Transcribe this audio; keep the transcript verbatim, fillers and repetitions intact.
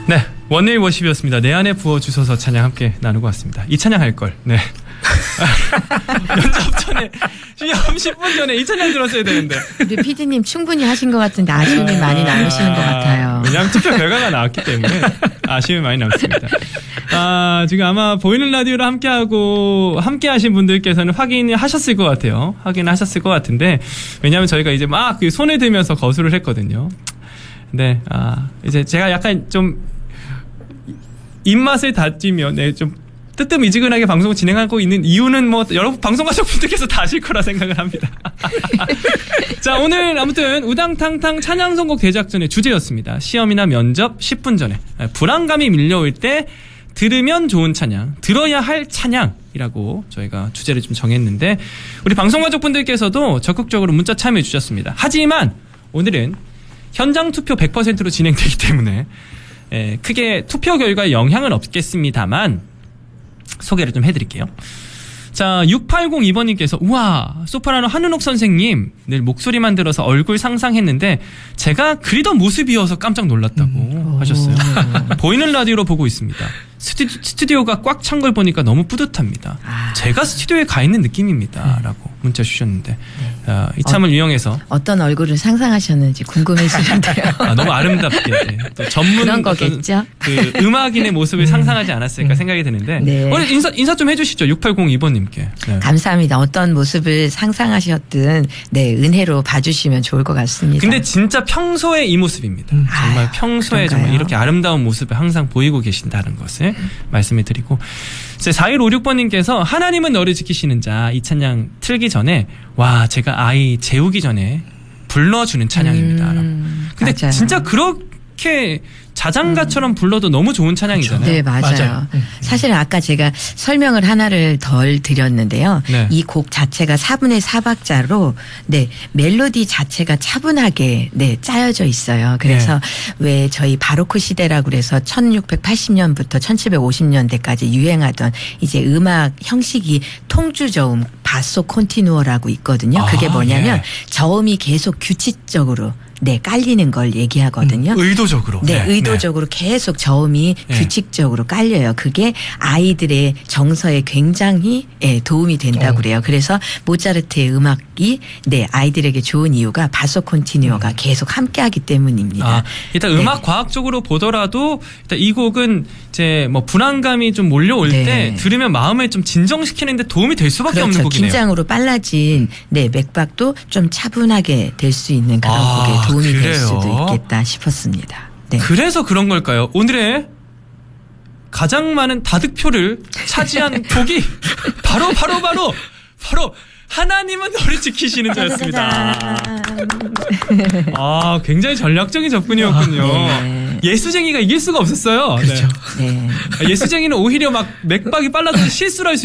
네, 원데이 워십이었습니다. 내 안에 부어주셔서 찬양 함께 나누고 왔습니다. 이 찬양 할 걸. 네. 면접 전에 삼십 분 전에 이 찬양 들었어야 되는데. 우리 피디님 충분히 하신 것 같은데 아쉬움이 많이 남으시는 것 같아요. 왜냐하면 투표 결과가 나왔기 때문에 아쉬움이 많이 남습니다. 아, 지금 아마 보이는 라디오를 함께하고 함께하신 분들께서는 확인을 하셨을 것 같아요. 확인하셨을 것 같은데 왜냐하면 저희가 이제 막 그 손에 들면서 거수를 했거든요. 근데 아, 이제 제가 약간 좀 입맛을 다지면 네, 좀 뜨뜻미지근하게 방송을 진행하고 있는 이유는 뭐 여러분 방송가족분들께서 다 아실 거라 생각을 합니다. 자, 오늘 아무튼 우당탕탕 찬양 선곡 대작전의 주제였습니다. 시험이나 면접 십 분 전에 불안감이 밀려올 때 들으면 좋은 찬양, 들어야 할 찬양이라고 저희가 주제를 좀 정했는데 우리 방송가족분들께서도 적극적으로 문자 참여해 주셨습니다. 하지만 오늘은 현장 투표 백 퍼센트로 진행되기 때문에 에, 크게 투표 결과에 영향은 없겠습니다만 소개를 좀 해드릴게요. 자, 육팔공이 번님께서 우와, 소프라노 한은옥 선생님 늘 목소리만 들어서 얼굴 상상했는데 제가 그리던 모습이어서 깜짝 놀랐다고 음, 하셨어요. 보이는 라디오로 보고 있습니다. 스튜, 스튜디오가 꽉 찬 걸 보니까 너무 뿌듯합니다. 아. 제가 스튜디오에 가 있는 느낌입니다. 네. 라고 문자 주셨는데 네. 어, 이참을 어, 이용해서 어떤 얼굴을 상상하셨는지 궁금해지는데요. 아, 너무 아름답게 네. 또 전문 그런 거겠죠. 그 음악인의 모습을 상상하지 않았을까 생각이 드는데 네. 오늘 인사, 인사 좀 해주시죠. 육팔공이 번님께. 네. 감사합니다. 어떤 모습을 상상하셨든 네, 은혜로 봐주시면 좋을 것 같습니다. 근데 진짜 평소에 이 모습입니다. 음. 정말 아유, 평소에 그런가요? 정말 이렇게 아름다운 모습을 항상 보이고 계신다는 것을 말씀을 드리고 사일오육 번님께서 하나님은 너를 지키시는 자 이 찬양 틀기 전에 와 제가 아이 재우기 전에 불러주는 찬양입니다. 음, 근데 맞아요. 진짜 그렇게 자장가처럼 음. 불러도 너무 좋은 찬양이잖아요. 네, 맞아요. 맞아요. 사실은 아까 제가 설명을 하나를 덜 드렸는데요. 네. 이 곡 자체가 사분의 사 박자로 네, 멜로디 자체가 차분하게 네, 짜여져 있어요. 그래서 네. 왜 저희 바로크 시대라고 그래서 천육백팔십 년부터 천칠백오십 년대까지 유행하던 이제 음악 형식이 통주저음 바소 콘티누어라고 있거든요. 그게 아, 뭐냐면 예. 저음이 계속 규칙적으로 네, 깔리는 걸 얘기하거든요. 음, 의도적으로. 네, 네, 의도적으로 네. 계속 저음이 네. 규칙적으로 깔려요. 그게 아이들의 정서에 굉장히 네, 도움이 된다고 어. 그래요. 그래서 모차르트의 음악이 네, 아이들에게 좋은 이유가 바소 콘티뉴어가 음. 계속 함께하기 때문입니다. 아, 일단 음악 네. 과학적으로 보더라도 일단 이 곡은 이제 뭐 불안감이 좀 몰려올 네. 때 들으면 마음을 좀 진정시키는데 도움이 될 수밖에 그렇죠. 없는 곡이네요. 긴장으로 빨라진 네, 맥박도 좀 차분하게 될 수 있는 그런 아, 곡에 도움이 그래요? 될 수도 있겠다 싶었습니다. 네. 그래서 그런 걸까요? 오늘의 가장 많은 다득표를 차지한 곡이 바로 바로 바로 바로 하나님은 너를 지키시는 자였습니다. 아, 굉장히 전략적인 접근이었군요. 아, 네. 예수쟁이가 이길 수가 없었어요. 그렇죠. 네. 네. 예수쟁이는 오히려 막 맥박이 빨라서 실수를 할 수